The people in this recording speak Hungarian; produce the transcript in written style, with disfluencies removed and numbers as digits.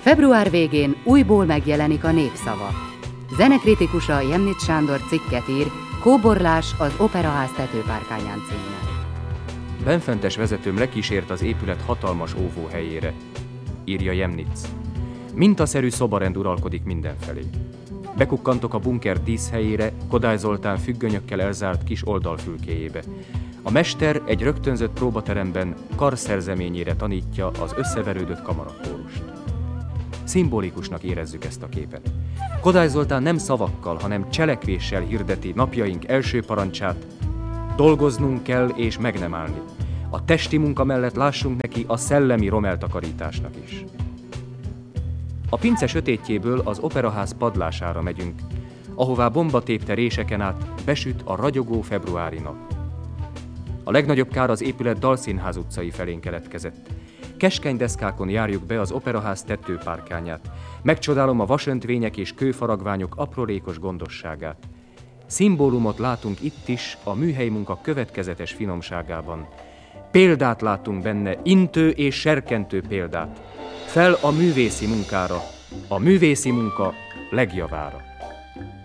Február végén újból megjelenik a Népszava. Zenekritikusa Jemnitz Sándor cikket ír, Kóborlás az Operaház tetőpárkányán címmel. Benfentes vezetőm lekísért az épület hatalmas óvóhelyére, írja Jemnitz. Mintaszerű szobarend uralkodik mindenfelé. Bekukkantok a bunker díszhelyére, Kodály Zoltán függönyökkel elzárt kis oldalfülkéjébe. A mester egy rögtönzött próbateremben karszerzeményére tanítja az összeverődött kamarakórust. Szimbolikusnak érezzük ezt a képet. Kodály Zoltán nem szavakkal, hanem cselekvéssel hirdeti napjaink első parancsát: dolgoznunk kell és meg nem állni. A testi munka mellett lássunk neki a szellemi romeltakarításnak is. A pince sötétjéből az Operaház padlására megyünk, ahová bombatépte réseken át besüt a ragyogó februári nap. A legnagyobb kár az épület Dalszínház utcai felén keletkezett. Keskeny deszkákon járjuk be az Operaház tetőpárkányát. Megcsodálom a vasöntvények és kőfaragványok aprólékos gondosságát. Szimbólumot látunk itt is a műhelyi munka következetes finomságában. Példát látunk benne, intő és serkentő példát. Fel a művészi munkára, a művészi munka legjavára.